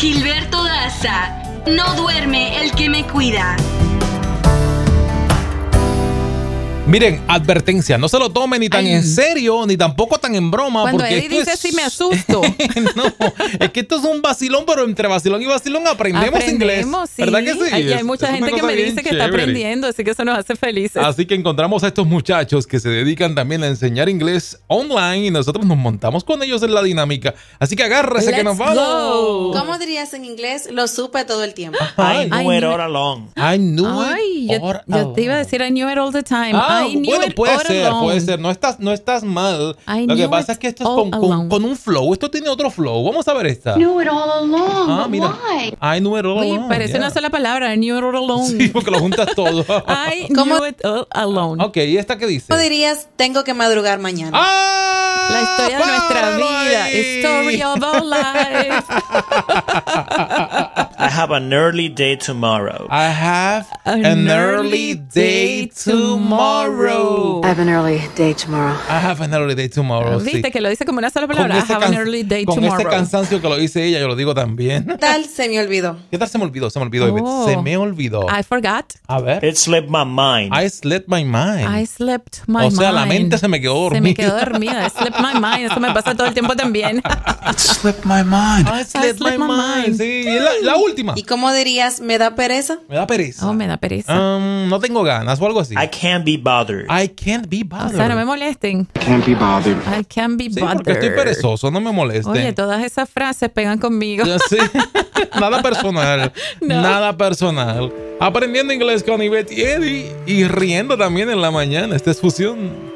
Gilberto Daza. No duerme el que me cuida. Miren, advertencia, no se lo tomen ni tan en serio, ni tampoco tan en broma. Cuando porque Eddie dice sí me asusto. No, es que esto es un vacilón, pero entre vacilón y vacilón aprendemos inglés. Sí. ¿Verdad que sí? Hay mucha gente que me dice que está aprendiendo, así que eso nos hace felices. Así que encontramos a estos muchachos que se dedican también a enseñar inglés online y nosotros nos montamos con ellos en la dinámica. Así que agárrese que nos vamos. ¿Cómo dirías en inglés? Lo supe todo el tiempo. I knew it all along. I knew it all yo te iba a decir I knew it all the time. Bueno, puede ser. No estás mal. Lo que pasa es que esto es con un flow. Esto tiene otro flow. Vamos a ver esta. Knew it all along. Mira. Why? I knew it all along. Parece una sola palabra. I knew it all alone. Sí, porque lo juntas todo. I knew it all alone. Ok, ¿y esta qué dice? ¿Cómo dirías tengo que madrugar mañana? La historia de nuestra vida. Story of our life. I have an early day tomorrow. I have an early day tomorrow. I have an early day tomorrow. I have an early day tomorrow. Viste que lo dice como una sola palabra. I have an early day con tomorrow. ese cansancio que lo dice ella, yo lo digo también. ¿Qué tal se me olvidó? ¿Qué tal se me olvidó? Se me olvidó. Se me olvidó. I forgot. A ver. It slipped my mind. I slept my mind. I slept my mind. O sea, la mente se me quedó dormida. Se me quedó dormida. I slept my mind. Eso me pasa todo el tiempo también. It slipped my mind. I slept my mind. Sí, la última. ¿Y cómo dirías me da pereza? Me da pereza. Oh, me da pereza. No tengo ganas o algo así. I can't be bothered. I can't be bothered. O sea, no me molesten. Can't be bothered. I can't be Sí, bothered. porque estoy perezoso, no me molesten. Oye, todas esas frases pegan conmigo. Ya sé. Nada personal. No. Nada personal. Aprendiendo inglés con Ivette y Eddie y riendo también en la mañana. Esta es Fusión.